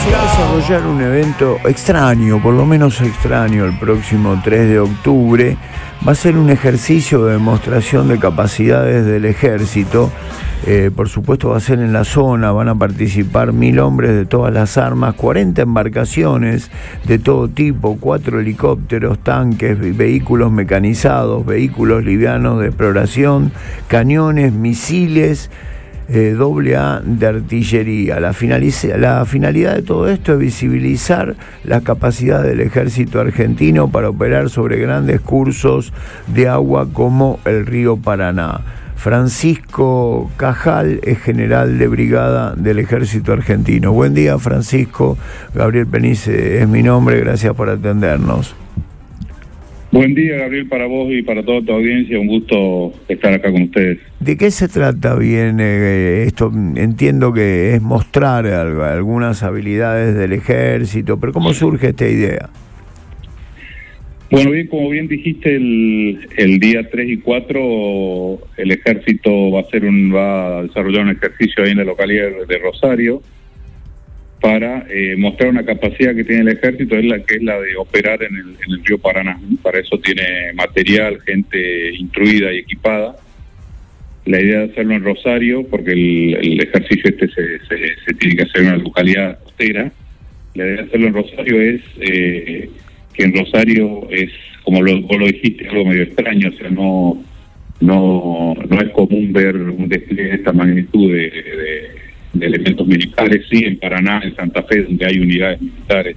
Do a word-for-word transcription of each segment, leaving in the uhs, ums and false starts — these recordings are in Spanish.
se va a desarrollar un evento extraño, por lo menos extraño, el próximo tres de octubre. Va a ser un ejercicio de demostración de capacidades del ejército. Eh, por supuesto va a ser en la zona, van a participar mil hombres de todas las armas, cuarenta embarcaciones de todo tipo, cuatro helicópteros, tanques, vehículos mecanizados, vehículos livianos de exploración, cañones, misiles, eh, doble A de artillería. La, finaliza, la finalidad de todo esto es visibilizar la capacidad del ejército argentino para operar sobre grandes cursos de agua como el río Paraná. Francisco Cajal es general de brigada del ejército argentino. Buen día, Francisco. Gabriel Penice es mi nombre, gracias por atendernos. Buen día, Gabriel, para vos y para toda tu audiencia, un gusto estar acá con ustedes. ¿De qué se trata bien eh, esto? Entiendo que es mostrar algo, algunas habilidades del ejército, pero ¿cómo surge esta idea? Bueno, bien, como bien dijiste, el, el día tres y cuatro el ejército va a hacer un va a desarrollar un ejercicio ahí en la localidad de Rosario para eh, mostrar una capacidad que tiene el ejército, es la que es la de operar en el, en el río Paraná. Para eso tiene material, gente instruida y equipada. La idea de hacerlo en Rosario, porque el, el ejercicio este se, se, se tiene que hacer en una localidad costera. La idea de hacerlo en Rosario es eh, que en Rosario es, como lo, vos lo dijiste, algo medio extraño, o sea, no no no es común ver un despliegue de esta magnitud de, de, de elementos militares, sí, en Paraná, en Santa Fe, donde hay unidades militares.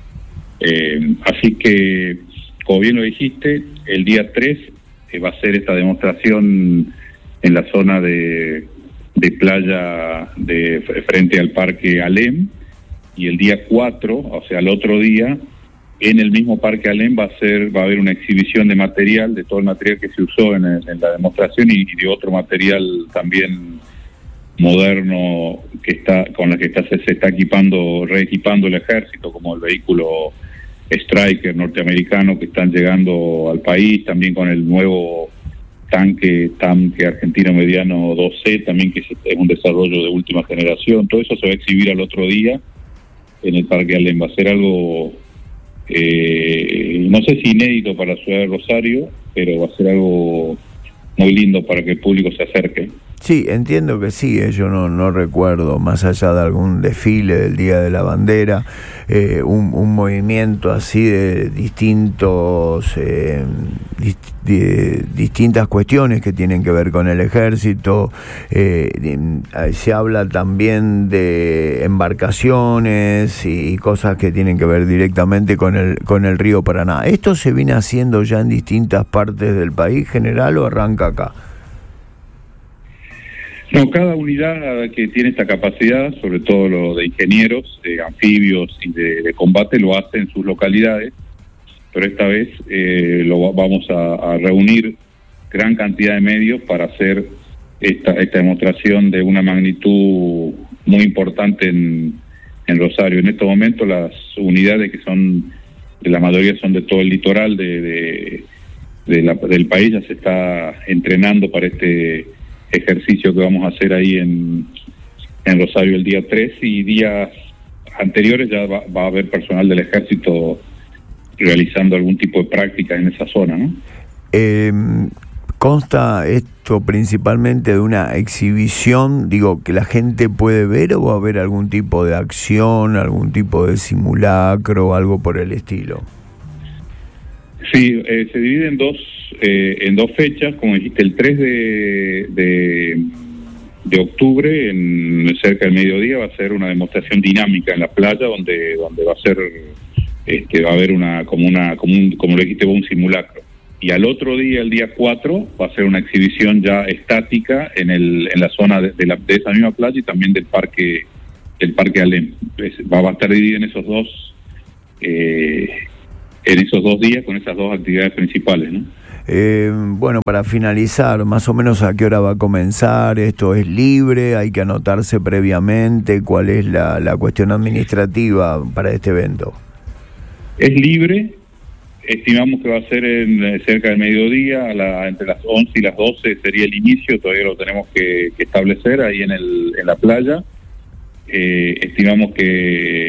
Eh, así que, como bien lo dijiste, el día tres eh, va a ser esta demostración en la zona de, de playa de frente al Parque Alem, y el día cuatro, o sea, el otro día, en el mismo Parque Alem va a ser va a haber una exhibición de material, de todo el material que se usó en, el, en la demostración y, y de otro material también moderno que está con la que está, se, se está equipando, reequipando el ejército, como el vehículo Stryker norteamericano que están llegando al país, también con el nuevo tanque tanque argentino mediano dos C, también que es un desarrollo de última generación. Todo eso se va a exhibir al otro día en el Parque Alem. Va a ser algo Eh, no sé si inédito para la ciudad de Rosario, pero va a ser algo muy lindo para que el público se acerque. Sí, entiendo que sí, eh, yo no, no recuerdo, más allá de algún desfile del Día de la Bandera, eh, un, un movimiento así de distintos eh, dist, de, distintas cuestiones que tienen que ver con el ejército. Eh, de, se habla también de embarcaciones y, y cosas que tienen que ver directamente con el, con el río Paraná. ¿Esto se viene haciendo ya en distintas partes del país general o arranca acá? No, cada unidad que tiene esta capacidad, sobre todo lo de ingenieros, de anfibios y de, de combate, lo hace en sus localidades, pero esta vez eh, lo vamos a, a reunir gran cantidad de medios para hacer esta, esta demostración de una magnitud muy importante en, en Rosario. En estos momentos las unidades que son, de la mayoría son de todo el litoral de, de, de la, del país, ya se está entrenando para este ejercicio que vamos a hacer ahí en, en Rosario el día tres, y días anteriores ya va, va a haber personal del ejército realizando algún tipo de práctica en esa zona, ¿no? Eh, ¿Consta esto principalmente de una exhibición, digo, que la gente puede ver, o va a haber algún tipo de acción, algún tipo de simulacro, algo por el estilo? Sí, eh, se divide en dos eh, en dos fechas, como dijiste, el tres de, de, de octubre, en cerca del mediodía, va a ser una demostración dinámica en la playa, donde donde va a ser este va a haber una como una como un, como lo dijiste, un simulacro. Y al otro día, el día cuatro, va a ser una exhibición ya estática en el en la zona de, de, la, de esa misma playa y también del parque del parque Alem. Va, va a estar dividida en esos dos eh, en esos dos días, con esas dos actividades principales, ¿no? Eh, bueno, para finalizar, más o menos a qué hora va a comenzar, esto es libre, hay que anotarse previamente, ¿cuál es la, la cuestión administrativa para este evento? Es libre, estimamos que va a ser en cerca del mediodía, a la, entre las once y las doce sería el inicio, todavía lo tenemos que, que establecer ahí en, el, en la playa. Eh, estimamos que, que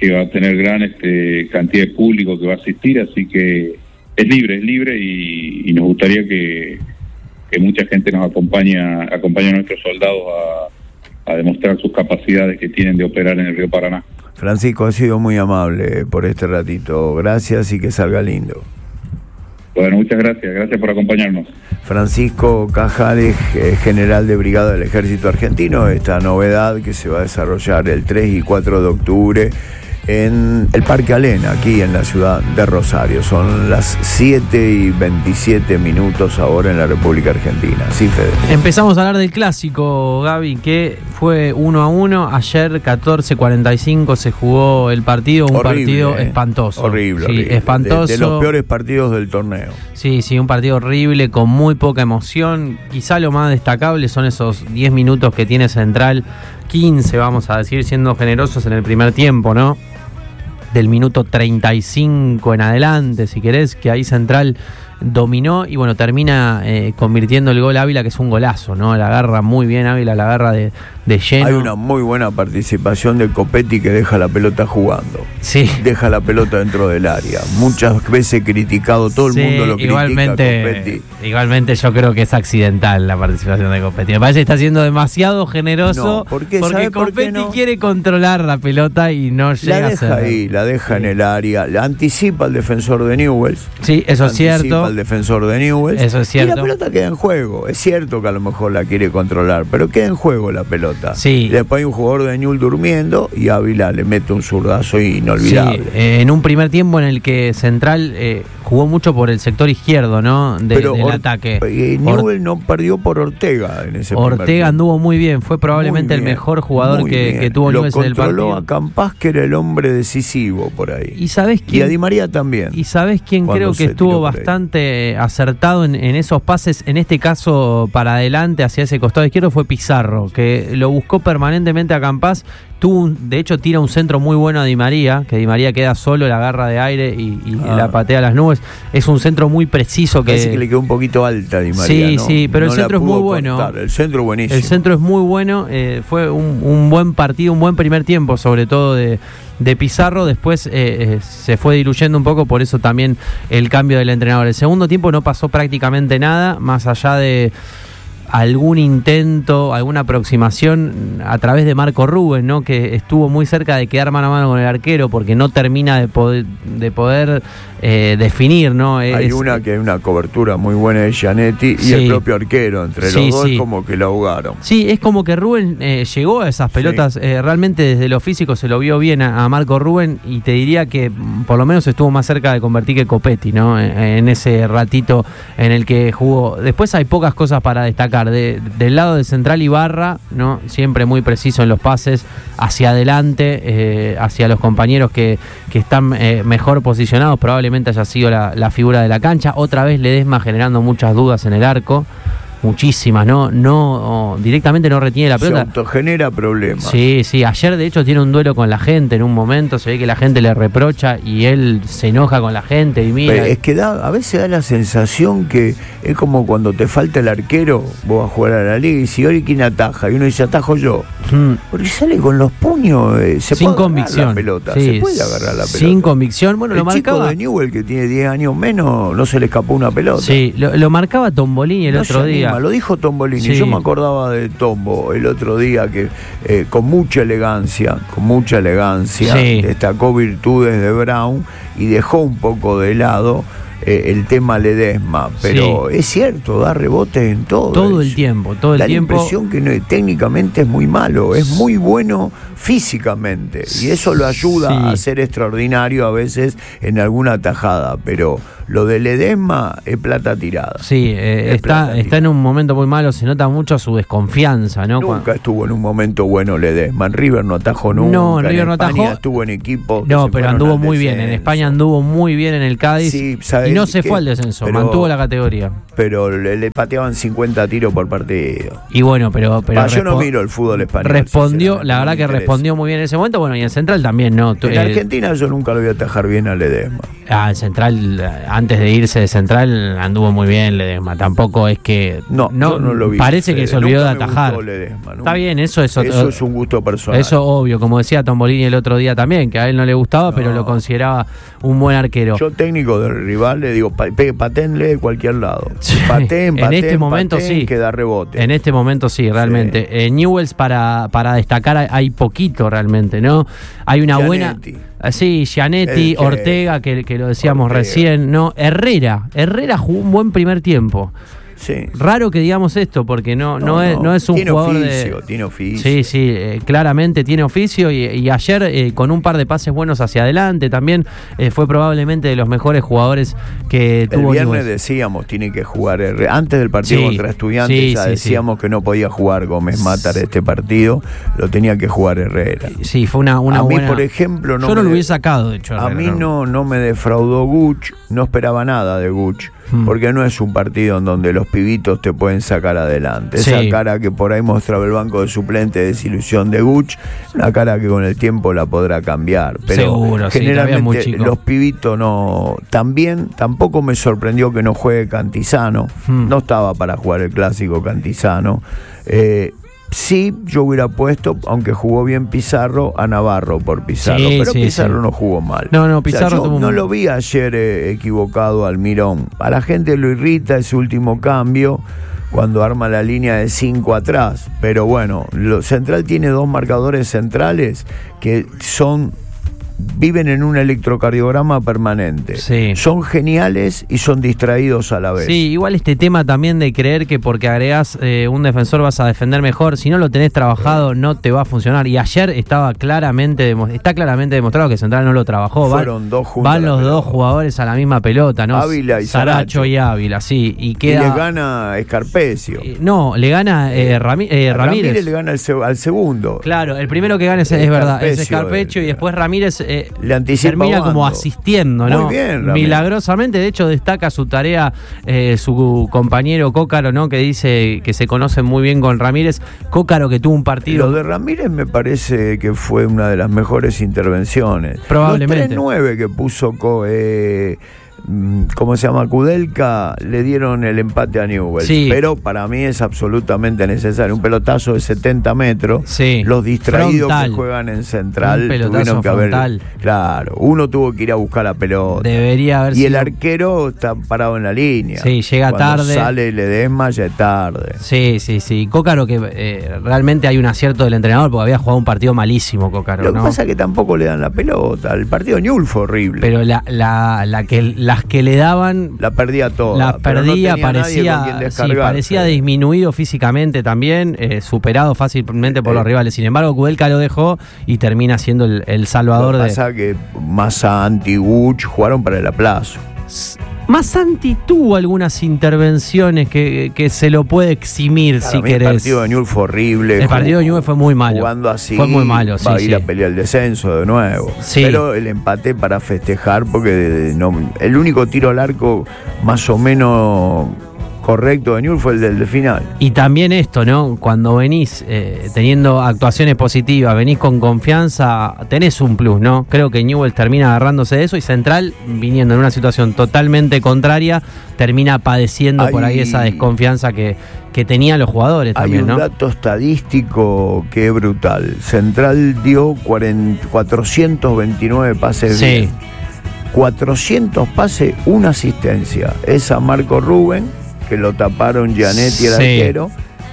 que va a tener gran este, cantidad de público que va a asistir, así que es libre, es libre y, y nos gustaría que, que mucha gente nos acompañe, acompañe a nuestros soldados a, a demostrar sus capacidades que tienen de operar en el río Paraná. Francisco, ha sido muy amable por este ratito. Gracias y que salga lindo. Bueno, muchas gracias. Gracias por acompañarnos. Francisco Cajales, eh, general de brigada del Ejército Argentino. Esta novedad que se va a desarrollar el tres y cuatro de octubre en el Parque Alena, aquí en la ciudad de Rosario. Son las siete y veintisiete minutos ahora en la República Argentina. Sí, Fede. Empezamos a hablar del clásico, Gaby, que fue uno a uno. Ayer, catorce cuarenta y cinco, se jugó el partido. Un horrible, partido eh. espantoso. Horrible, sí, horrible. Espantoso. De, de los peores partidos del torneo. Sí, sí, un partido horrible, con muy poca emoción. Quizá lo más destacable son esos diez minutos que tiene Central, quince, vamos a decir, siendo generosos en el primer tiempo, ¿no? Del minuto treinta y cinco en adelante, si querés, que ahí Central dominó y bueno, termina eh, convirtiendo el gol Ávila, que es un golazo, ¿no? La agarra muy bien Ávila, la agarra de, de lleno. Hay una muy buena participación de Copetti, que deja la pelota jugando. Sí. Deja la pelota dentro del área. Muchas veces criticado, todo el sí, mundo lo critica. Igualmente, Copetti. Igualmente yo creo que es accidental la participación de Copetti. Me parece que está siendo demasiado generoso. No, ¿por qué? Porque por Copetti qué no? quiere controlar la pelota y no llega la deja a ser. ahí, la deja sí. en el área, la anticipa al defensor de Newell's. Sí, eso es cierto. Al defensor de Newell's. Eso es cierto. Y la pelota queda en juego. Es cierto que a lo mejor la quiere controlar, pero queda en juego la pelota. Sí. Y después hay un jugador de Newell's durmiendo y Ávila le mete un zurdazo inolvidable. Sí, eh, en un primer tiempo en el que Central eh, jugó mucho por el sector izquierdo, ¿no? De, pero del Or- ataque. Eh, Newell's no perdió por Ortega en ese primer Ortega anduvo muy bien, fue probablemente el mejor jugador que, que tuvo Newell's en el partido. Lo controló a Campás, que era el hombre decisivo por ahí. ¿Y sabés quién? Y a Di María también. ¿Y sabés quién creo que estuvo bastante acertado en, en esos pases, en este caso para adelante, hacia ese costado izquierdo? Fue Pizarro, que lo buscó permanentemente a Campás. Tuvo un, de hecho tira un centro muy bueno a Di María, que Di María queda solo, la agarra de aire y, y ah. la patea a las nubes. Es un centro muy preciso que... Parece que le quedó un poquito alta a Di María, Sí, ¿no? sí, pero no el centro es muy bueno. Cortar. El centro buenísimo. El centro es muy bueno, eh, fue un, un buen partido, un buen primer tiempo, sobre todo de, de Pizarro. Después eh, eh, se fue diluyendo un poco, por eso también el cambio del entrenador. El segundo tiempo no pasó prácticamente nada, más allá de algún intento, alguna aproximación a través de Marco Rubén, ¿no? Que estuvo muy cerca de quedar mano a mano con el arquero, porque no termina de poder, de poder eh, definir, ¿no? Hay es, una que hay una cobertura muy buena de Gianetti y sí. el propio arquero, entre los sí, dos sí. como que la ahogaron. Sí, es como que Rubén eh, llegó a esas pelotas, sí. eh, realmente desde lo físico se lo vio bien a, a Marco Rubén, y te diría que por lo menos estuvo más cerca de convertir que Copetti, ¿no? En, en ese ratito en el que jugó. Después hay pocas cosas para destacar. De, del lado de Central, Ibarra, ¿no? Siempre muy preciso en los pases hacia adelante, eh, hacia los compañeros que, que están eh, mejor posicionados. Probablemente haya sido la, la figura de la cancha. Otra vez Ledesma generando muchas dudas en el arco, muchísimas, no, no, directamente no retiene la pelota. Se autogenera problemas. Sí, sí, ayer de hecho tiene un duelo con la gente en un momento, se ve que la gente le reprocha y él se enoja con la gente y mira. Pero es que da, a veces da la sensación que es como cuando te falta el arquero, vos vas a jugar a la liga y si hoy quién ataja, y uno dice atajo yo. Hmm. Porque sale con los puños, eh, se sin puede convicción. Agarrar la pelota, sí, se puede agarrar la pelota. Sin convicción, bueno, el lo marcaba. El chico de Newell, que tiene diez años menos, no se le escapó una pelota. Sí, lo, lo marcaba Tombolini el no otro día. Lo dijo Tombolini, sí. Yo me acordaba de Tombo el otro día, que eh, con mucha elegancia, con mucha elegancia, sí. destacó virtudes de Brown y dejó un poco de lado eh, el tema Ledesma, pero sí. es cierto, da rebotes en todo. Todo eso. el tiempo, todo el da tiempo. Da la impresión que no, técnicamente es muy malo, es muy bueno físicamente y eso lo ayuda sí. a ser extraordinario a veces en alguna tajada, pero lo de Ledesma es plata tirada. Sí, eh, está, está en un momento muy malo, se nota mucho su desconfianza, ¿no? Nunca Cuando... estuvo en un momento bueno Ledesma. En River no atajó nunca. No, en River en no España atajó. estuvo en equipo. No, pero anduvo muy bien. En España anduvo muy bien en el Cádiz. Sí, sabe, Y no se que, fue al descenso, pero, mantuvo la categoría. Pero le, le pateaban cincuenta tiros por partido. Y bueno, pero... pero ah, yo no miro el fútbol español. Respondió, la verdad que respondió muy bien en ese momento, bueno, y en Central también, ¿no? En eh, Argentina yo nunca lo voy a atajar bien a Ledesma. Ah, en Central, antes de irse de Central, anduvo muy bien Ledesma. Tampoco es que... No, no, no lo vi. Parece que se olvidó nunca de atajar. Ledesma, Está bien, eso es... Eso es un gusto personal. Eso obvio, como decía Tombolini el otro día también, que a él no le gustaba, no. pero lo consideraba un buen arquero. Yo técnico del rival le digo, patenle de cualquier lado. Sí. Paten, paten, en este momento paten, sí. que da rebote. En este momento sí, realmente. Sí. Eh, Newell's para, para destacar hay poquito realmente, ¿no? Hay una Gianetti. buena... Sí, Gianetti, que, Ortega, que, que lo decíamos Ortega. recién, ¿no? Herrera. Herrera jugó un buen primer tiempo. Sí. Raro que digamos esto, porque no, no, no, es, no es un tiene jugador oficio, de... Tiene oficio. Sí, sí, eh, claramente tiene oficio y, y ayer eh, con un par de pases buenos hacia adelante también eh, fue probablemente de los mejores jugadores que el tuvo. El viernes Newell's. Decíamos, tiene que jugar, antes del partido sí, contra Estudiantes sí, ya sí, decíamos sí. que no podía jugar Gómez Matar este partido, lo tenía que jugar Herrera. Sí, fue una, una A mí, buena... por ejemplo, no Yo no me lo hubiese sacado, de hecho. A Herrera, mí no, no me defraudó Guch, no esperaba nada de Guch. Porque no es un partido en donde los pibitos te pueden sacar adelante. Sí. Esa cara que por ahí mostraba el banco de suplente de desilusión de Guch, una cara que con el tiempo la podrá cambiar. Pero seguro, generalmente sí, muy chico. Los pibitos no. También tampoco me sorprendió que no juegue Cantizano. Hmm. No estaba para jugar el clásico Cantizano. Eh, Sí, yo hubiera puesto, aunque jugó bien Pizarro, a Navarro por Pizarro. Sí, pero sí, Pizarro sí. no jugó mal. No, no, Pizarro. O sea, yo no lo vi ayer eh, equivocado al Mirón. A la gente lo irrita ese último cambio cuando arma la línea de cinco atrás. Pero bueno, lo, Central tiene dos marcadores centrales que son... viven en un electrocardiograma permanente. Sí. Son geniales y son distraídos a la vez. Sí, igual este tema también de creer que porque agregás eh, un defensor vas a defender mejor, si no lo tenés trabajado sí. no te va a funcionar. Y ayer estaba claramente está claramente demostrado que Central no lo trabajó. Fueron van, dos juntos. Van los dos jugadores a la misma pelota, ¿no? Ávila y Saracho. Saracho y Ávila, sí. Y, queda, y le gana Escarpecio. Eh, no, le gana eh, Rami, eh, Ramírez. Ramírez le gana el, al segundo. Claro, el primero que gana es, es verdad, es Escarpecio y después Ramírez eh, le anticipa termina bando. como asistiendo, ¿no? Muy bien, Ramírez. Milagrosamente, de hecho, destaca su tarea eh, su compañero Cócaro, ¿no? Que dice que se conocen muy bien con Ramírez. Cócaro que tuvo un partido. Lo de Ramírez me parece que fue una de las mejores intervenciones. Probablemente. Los tres nueve que puso eh, ¿cómo se llama? Kudelka, le dieron el empate a Newell's. Sí. Pero para mí es absolutamente necesario. Un pelotazo de setenta metros. Sí. Los distraídos frontal. que juegan en Central un pelotazo tuvieron que frontal. haber. Claro, uno tuvo que ir a buscar la pelota. Debería haber Y sido... el arquero está parado en la línea. Sí, llega Cuando tarde. Sale Ledesma, ya es tarde. Sí, sí, sí. Cócaro que eh, realmente hay un acierto del entrenador porque había jugado un partido malísimo, Cócaro. Lo que ¿no? pasa es que tampoco le dan la pelota. El partido de Newell's fue horrible. Pero la, la, la que, las que le daban. La perdía toda. La perdía, no parecía, sí, parecía disminuido físicamente también, eh, superado fácilmente por eh, los rivales. Sin embargo, Kudelka lo dejó y termina siendo el, el salvador lo que de. Pasa que Massa, Antiguch jugaron para el aplazo. Massanti tuvo algunas intervenciones que, que se lo puede eximir, claro, si querés. El partido de Newell's fue horrible. El partido de Newell's fue muy malo. Jugando así, fue muy malo, sí, va a ir sí. a pelear el descenso de nuevo. Sí. Pero el empate para festejar, porque no, el único tiro al arco más o menos correcto de Newell's fue el del de final. Y también esto, ¿no? Cuando venís eh, teniendo actuaciones positivas, venís con confianza, tenés un plus, ¿no? Creo que Newell's termina agarrándose de eso y Central, viniendo en una situación totalmente contraria, termina padeciendo hay, por ahí esa desconfianza que, que tenían los jugadores también, ¿no? Hay un dato estadístico que es brutal. Central dio cuarenta, cuatrocientos veintinueve pases sí. bien. cuatrocientos pases, una asistencia. Es a Marco Rubén, que lo taparon Gianetti, el sí. arquero,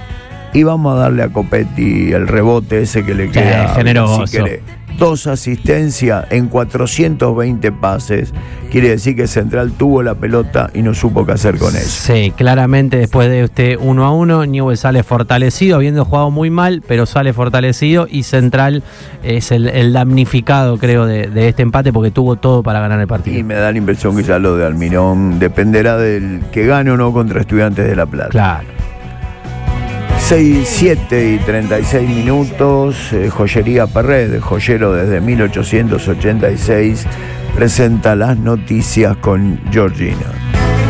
y vamos a darle a Copetti el rebote ese que le queda. Sí, generoso. Si querés. Dos asistencias en cuatrocientos veinte pases. Quiere decir que Central tuvo la pelota y no supo qué hacer con eso. Sí, claramente después de este uno a uno, Newell's sale fortalecido, habiendo jugado muy mal, pero sale fortalecido, y Central es el, el damnificado, creo, de, de este empate, porque tuvo todo para ganar el partido. Y me da la impresión que ya lo de Almirón dependerá del que gane o no contra Estudiantes de La Plata. Claro. seis, siete y treinta y seis minutos, eh, Joyería Perret, joyero desde mil ochocientos ochenta y seis, presenta las noticias con Georgina.